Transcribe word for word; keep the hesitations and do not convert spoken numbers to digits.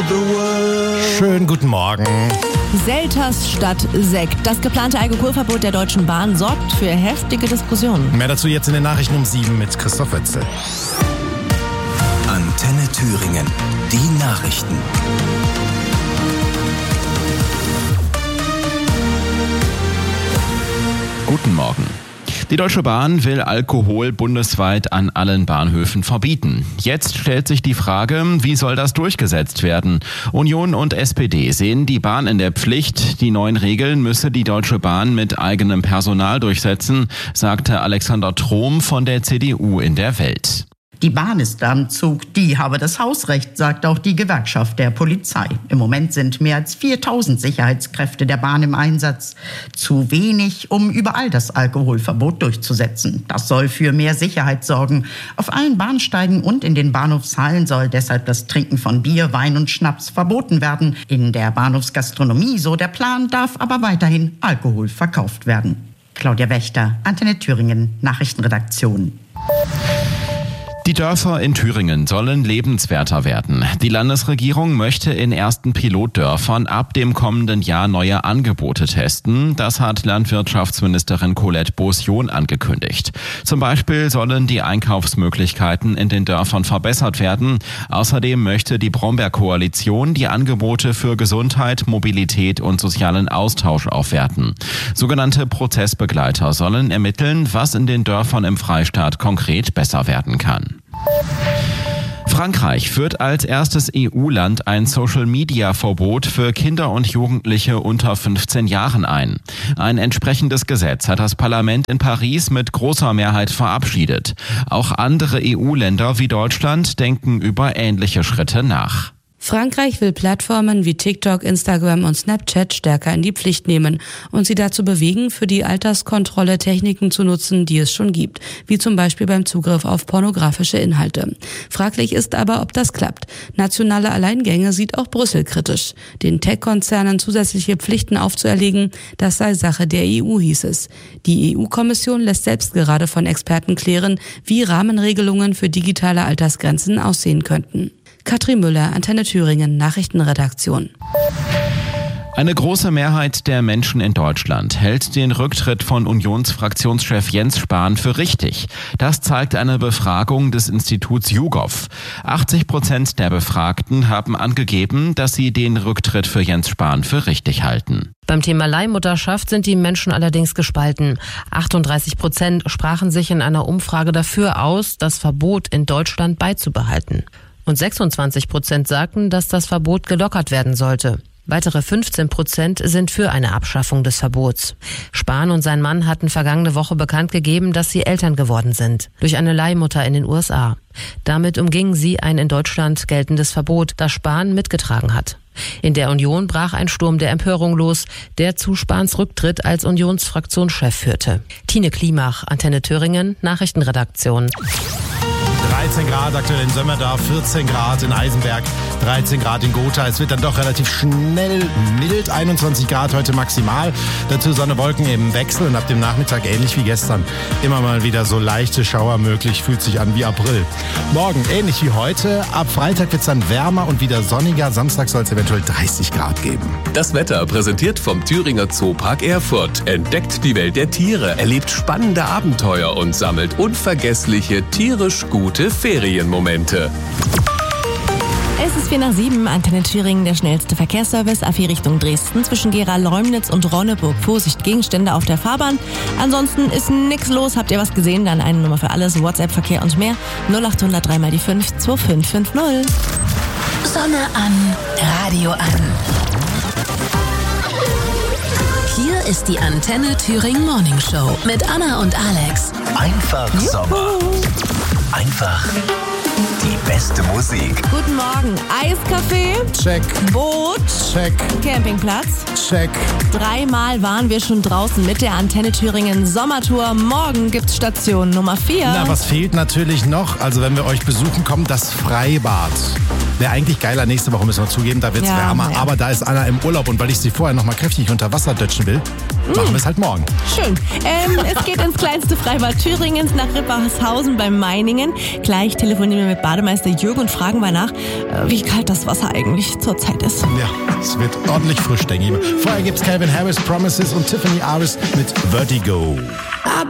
the world. Schönen guten Morgen. Selters statt Sekt. Das geplante Alkoholverbot der Deutschen Bahn sorgt für heftige Diskussionen. Mehr dazu jetzt in den Nachrichten um sieben mit Christoph Wetzel. Antenne Thüringen. Die Nachrichten. Guten Morgen. Die Deutsche Bahn will Alkohol bundesweit an allen Bahnhöfen verbieten. Jetzt stellt sich die Frage, wie soll das durchgesetzt werden? Union und S P D sehen die Bahn in der Pflicht. Die neuen Regeln müsse die Deutsche Bahn mit eigenem Personal durchsetzen, sagte Alexander Trom von der C D U in der Welt. Die Bahn ist am Zug, die habe das Hausrecht, sagt auch die Gewerkschaft der Polizei. Im Moment sind mehr als viertausend Sicherheitskräfte der Bahn im Einsatz. Zu wenig, um überall das Alkoholverbot durchzusetzen. Das soll für mehr Sicherheit sorgen. Auf allen Bahnsteigen und in den Bahnhofshallen soll deshalb das Trinken von Bier, Wein und Schnaps verboten werden. In der Bahnhofsgastronomie, so der Plan, darf aber weiterhin Alkohol verkauft werden. Claudia Wächter, Antenne Thüringen, Nachrichtenredaktion. Die Dörfer in Thüringen sollen lebenswerter werden. Die Landesregierung möchte in ersten Pilotdörfern ab dem kommenden Jahr neue Angebote testen. Das hat Landwirtschaftsministerin Colette Beaussion angekündigt. Zum Beispiel sollen die Einkaufsmöglichkeiten in den Dörfern verbessert werden. Außerdem möchte die Brombeer-Koalition die Angebote für Gesundheit, Mobilität und sozialen Austausch aufwerten. Sogenannte Prozessbegleiter sollen ermitteln, was in den Dörfern im Freistaat konkret besser werden kann. Frankreich führt als erstes E U-Land ein Social-Media-Verbot für Kinder und Jugendliche unter fünfzehn Jahren ein. Ein entsprechendes Gesetz hat das Parlament in Paris mit großer Mehrheit verabschiedet. Auch andere E U-Länder wie Deutschland denken über ähnliche Schritte nach. Frankreich will Plattformen wie TikTok, Instagram und Snapchat stärker in die Pflicht nehmen und sie dazu bewegen, für die Alterskontrolle Techniken zu nutzen, die es schon gibt, wie zum Beispiel beim Zugriff auf pornografische Inhalte. Fraglich ist aber, ob das klappt. Nationale Alleingänge sieht auch Brüssel kritisch. Den Tech-Konzernen zusätzliche Pflichten aufzuerlegen, das sei Sache der E U, hieß es. Die E U-Kommission lässt selbst gerade von Experten klären, wie Rahmenregelungen für digitale Altersgrenzen aussehen könnten. Katrin Müller, Antenne Thüringen, Nachrichtenredaktion. Eine große Mehrheit der Menschen in Deutschland hält den Rücktritt von Unionsfraktionschef Jens Spahn für richtig. Das zeigt eine Befragung des Instituts YouGov. achtzig Prozent der Befragten haben angegeben, dass sie den Rücktritt für Jens Spahn für richtig halten. Beim Thema Leihmutterschaft sind die Menschen allerdings gespalten. achtunddreißig Prozent sprachen sich in einer Umfrage dafür aus, das Verbot in Deutschland beizubehalten. Und sechsundzwanzig Prozent sagten, dass das Verbot gelockert werden sollte. Weitere fünfzehn Prozent sind für eine Abschaffung des Verbots. Spahn und sein Mann hatten vergangene Woche bekannt gegeben, dass sie Eltern geworden sind. Durch eine Leihmutter in den U S A. Damit umgingen sie ein in Deutschland geltendes Verbot, das Spahn mitgetragen hat. In der Union brach ein Sturm der Empörung los, der zu Spahns Rücktritt als Unionsfraktionschef führte. Tine Klimach, Antenne Thüringen, Nachrichtenredaktion. dreizehn Grad aktuell in Sömmerda, vierzehn Grad in Eisenberg, dreizehn Grad in Gotha. Es wird dann doch relativ schnell mild, einundzwanzig Grad heute maximal. Dazu Sonne, Wolken im Wechsel und ab dem Nachmittag ähnlich wie gestern. Immer mal wieder so leichte Schauer möglich, fühlt sich an wie April. Morgen ähnlich wie heute, ab Freitag wird es dann wärmer und wieder sonniger. Samstag soll es eventuell dreißig Grad geben. Das Wetter präsentiert vom Thüringer Zoopark Erfurt. Entdeckt die Welt der Tiere, erlebt spannende Abenteuer und sammelt unvergessliche, tierisch gute Ferienmomente. Es ist vier nach sieben, Antenne Thüringen, der schnellste Verkehrsservice, A vier Richtung Dresden, zwischen Gera-Leumnitz und Ronneburg. Vorsicht, Gegenstände auf der Fahrbahn. Ansonsten ist nix los. Habt ihr was gesehen? Dann eine Nummer für alles, WhatsApp-Verkehr und mehr. null acht null null drei mal die fünf zwei fünf fünf null. Sonne an, Radio an. Hier ist die Antenne Thüringen Morning Show mit Anna und Alex. Einfach Juhu. Sommer. Einfach die beste Musik. Guten Morgen. Eiskaffee. Check. Boot. Check. Campingplatz. Check. Dreimal waren wir schon draußen mit der Antenne Thüringen Sommertour. Morgen gibt's Station Nummer vier. Na, was fehlt natürlich noch? Also wenn wir euch besuchen kommen, das Freibad. Wäre eigentlich geiler, nächste Woche müssen wir zugeben, da wird's Ja, wärmer. ja. Aber da ist Anna im Urlaub und weil ich sie vorher noch mal kräftig unter Wasser dötschen will, machen wir es halt morgen. Schön. Ähm, es geht ins kleinste Freibad Thüringens nach Rippershausen beim Meiningen. Gleich telefonieren wir mit Bademeister Jürgen und fragen mal nach, wie kalt das Wasser eigentlich zurzeit ist. Ja, es wird ordentlich frisch, denke ich. Vorher gibt's Calvin Harris, Promises und Tiffany Aris mit Vertigo.